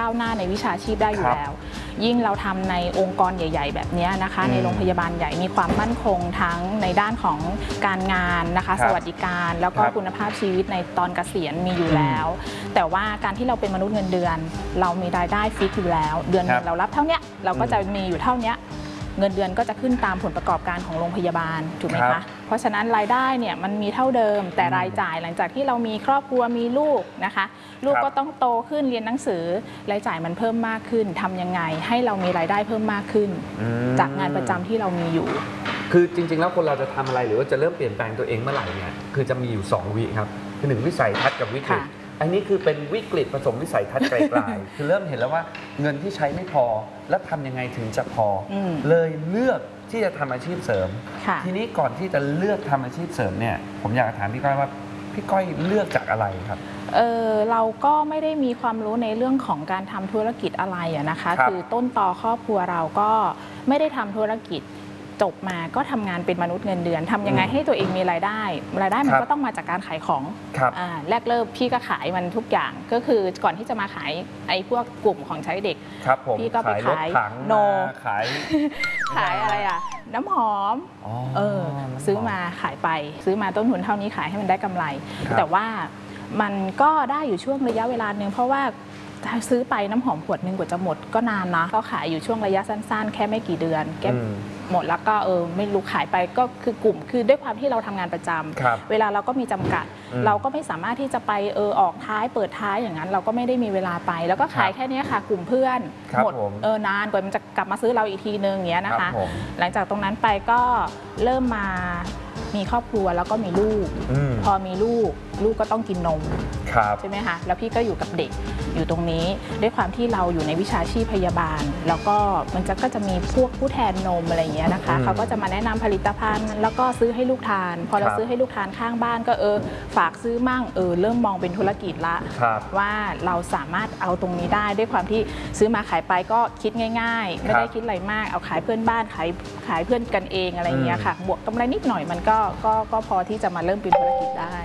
ก้าวหน้าในวิชาชีพได้อยู่แล้วยิ่งเราทำในองค์กรใหญ่ๆแบบนี้นะคะในโรงพยาบาลใหญ่มีความมั่นคงทั้งในด้านของการงานนะคะสวัสดิการแล้วก็คุณภาพชีวิตในตอนเกษียณมีอยู่แล้วแต่ว่าการที่เราเป็นมนุษย์เงินเดือนเรามีรายได้ฟิกอยู่แล้วเดือนนึงเรารับเท่านี้เราก็จะมีอยู่เท่านี้เงินเดือนก็จะขึ้นตามผลประกอบการของโรงพยาบาลถูกไหมคะเพราะฉะนั้นรายได้เนี่ยมันมีเท่าเดิมแต่รายจ่ายหลังจากที่เรามีครอบครัวมีลูกนะคะลูกก็ต้องโตขึ้นเรียนหนังสือรายจ่ายมันเพิ่มมากขึ้นทำยังไงให้เรามีรายได้เพิ่มมากขึ้นจากงานประจำที่เรามีอยู่คือจริงๆแล้วคนเราจะทำอะไรหรือว่าจะเริ่มเปลี่ยนแปลงตัวเองเมื่อไหร่เนี่ยคือจะมีอยู่2 วิครับคือ1วิสัยทัศน์กับวิกฤตอันนี้คือเป็นวิกฤตผสมวิสัยทัศน์ไกลๆคือเริ่มเห็นแล้วว่าเงินที่ใช้ไม่พอแล้วทำยังไงถึงจะพอเลยเลือกที่จะทำอาชีพเสริมทีนี้ก่อนที่จะเลือกทำอาชีพเสริมเนี่ยผมอยากถามพี่ก้อยว่าพี่ก้อยเลือกจากอะไรครับเราก็ไม่ได้มีความรู้ในเรื่องของการทำธุรกิจอะไรนะคะคือต้นตอครอบครัวเราก็ไม่ได้ทำธุรกิจจบมาก็ทำงานเป็นมนุษย์เงินเดือนทำยังไงให้ตัวเองมีรายได้มันก็ต้องมาจากการขายของแรกเริ่มพี่ก็ขายมันทุกอย่างก็คือก่อนที่จะมาขายไอ้พวกกลุ่มของใช้เด็กพี่ก็ไปขายโนขายอะไรอ่ะน้ำหอมซื้อมาขายไปซื้อมาต้นทุนเท่านี้ขายให้มันได้กำไรแต่ว่ามันก็ได้อยู่ช่วงระยะเวลาหนึ่งเพราะว่าซื้อไปน้ำหอมขวดนึงกว่าจะหมดก็นานนะก็ขายอยู่ช่วงระยะสั้นๆแค่ไม่กี่เดือนแกหมดแล้วก็ไม่รู้ขายไปก็คือกลุ่มคือด้วยความที่เราทำงานประจำเวลาเราก็มีจำกัดเราก็ไม่สามารถที่จะไปออกท้ายเปิดท้ายอย่างนั้นเราก็ไม่ได้มีเวลาไปแล้วก็ขายแค่นี้ค่ะกลุ่มเพื่อนหมดนานกว่ามันจะกลับมาซื้อเราอีกทีนึงอย่างเงี้ยนะคะหลังจากตรงนั้นไปก็เริ่มมามีครอบครัวแล้วก็มีลูกพอมีลูกก็ต้องกินนมใช่ไหมคะแล้วพี่ก็อยู่กับเด็กอยู่ตรงนี้ด้วยความที่เราอยู่ในวิชาชีพพยาบาลแล้วก็มันก็จะมีพวกผู้แทนนมอะไรอย่างเงี้ยนะคะเขาก็จะมาแนะนำผลิตภัณฑ์แล้วก็ซื้อให้ลูกทานพอเราซื้อให้ลูกทานข้างบ้านก็ฝากซื้อมั่งเริ่มมองเป็นธุรกิจละว่าเราสามารถเอาตรงนี้ได้ด้วยความที่ซื้อมาขายไปก็คิดง่ายๆไม่ได้คิดอะไรมากเอาขายเพื่อนบ้านขายเพื่อนกันเองอะไรอย่างเงี้ยค่ะบวกกำไรนิดหน่อยมันก็พอที่จะมาเริ่มเป็นธุรกิจได้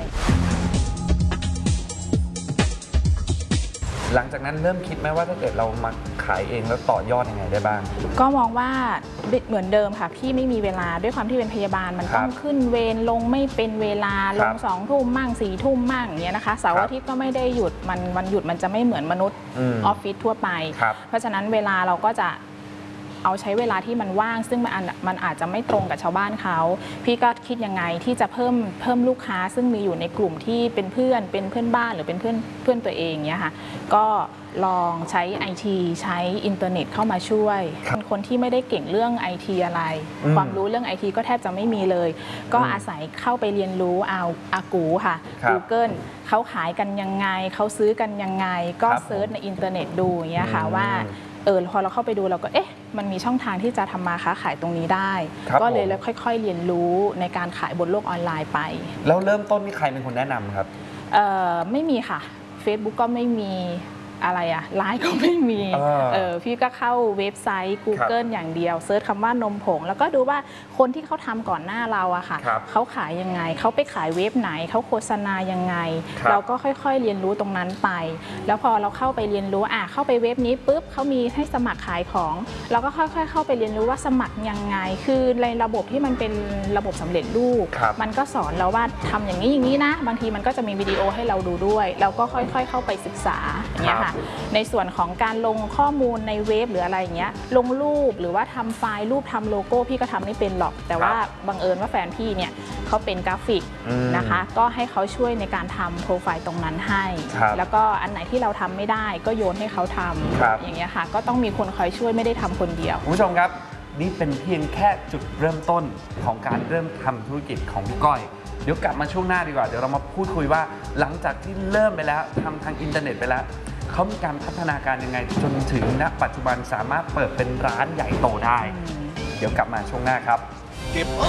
หลังจากนั้นเริ่มคิดไหมว่าถ้าเกิดเรามาขายเองแล้วต่อยอดยังไงได้บ้างก็มองว่าเหมือนเดิมค่ะพี่ไม่มีเวลาด้วยความที่เป็นพยาบาลมันต้องขึ้นเวรลงไม่เป็นเวลาลง2 ทุ่มมั่ง4 ทุ่มมั่งอย่างเงี้ยนะคะเสาร์อาทิตย์ก็ไม่ได้หยุดวันหยุดมันจะไม่เหมือนมนุษย์ออฟฟิศทั่วไปเพราะฉะนั้นเวลาเราก็จะเอาใช้เวลาที่มันว่างซึ่งมันอาจจะไม่ตรงกับชาวบ้านเขาพี่ก็คิดยังไงที่จะเพิ่มลูกค้าซึ่งมีอยู่ในกลุ่มที่เป็นเพื่อนบ้านหรือเป็นเพื่อนตัวเองเนี้ยค่ะก็ลองใช้ IT ใช้อินเทอร์เน็ตเข้ามาช่วยเป็นคนที่ไม่ได้เก่งเรื่อง IT อะไรความรู้เรื่อง IT ก็แทบจะไม่มีเลยก็อาศัยเข้าไปเรียนรู้เอาอากูค่ะ Google เขาขายกันยังไงเขาซื้อกันยังไงก็เซิร์ชในอินเทอร์เน็ตดูอย่างเงี้ยค่ะว่าพอเราเข้าไปดูเราก็มันมีช่องทางที่จะทำมาค้าขายตรงนี้ได้ก็เลยค่อยๆเรียนรู้ในการขายบนโลกออนไลน์ไปแล้วเริ่มต้นนี่ใครเป็นคนแนะนำครับไม่มีค่ะ Facebook ก็ไม่มีอะไรไลน์ก็ไม่มีพี่ก็เข้าเว็บไซต์ Google อย่างเดียวเซิร์ชคำว่านมผงแล้วก็ดูว่าคนที่เขาทำก่อนหน้าเราอะค่ะเขาขายยังไงเขาไปขายเว็บไหนเขาโฆษณายังไงเราก็ค่อยๆเรียนรู้ตรงนั้นไปแล้วพอเราเข้าไปเรียนรู้เข้าไปเว็บนี้ปุ๊บเขามีให้สมัครขายของเราก็ค่อยๆเข้าไปเรียนรู้ว่าสมัครยังไงคือในระบบที่มันเป็นระบบสำเร็จรูปมันก็สอนเราว่าทำอย่างนี้นะบางทีมันก็จะมีวิดีโอให้เราดูด้วยเราก็ค่อยๆเข้าไปศึกษาอย่างเงี้ยค่ะในส่วนของการลงข้อมูลในเว็บหรืออะไรอย่างเงี้ยลงรูปหรือว่าทำไฟล์รูปทำโลโก้พี่ก็ทำไม่เป็นหรอกแต่ว่าบังเอิญว่าแฟนพี่เนี่ยเขาเป็นกราฟิกนะคะก็ให้เขาช่วยในการทำโปรไฟล์ตรงนั้นให้แล้วก็อันไหนที่เราทำไม่ได้ก็โยนให้เขาทำอย่างเงี้ยค่ะก็ต้องมีคนคอยช่วยไม่ได้ทำคนเดียวคุณผู้ชมครับนี่เป็นเพียงแค่จุดเริ่มต้นของการเริ่มทำธุรกิจของพี่ก้อยเดี๋ยวกลับมาช่วงหน้าดีกว่าเดี๋ยวเรามาพูดคุยว่าหลังจากที่เริ่มไปแล้วทำทางอินเทอร์เน็ตไปแล้วเขามีการพัฒนาการยังไงจนถึงณปัจจุบันสามารถเปิดเป็นร้านใหญ่โตได้เดี๋ยวกลับมาช่วงหน้าครับเก็บ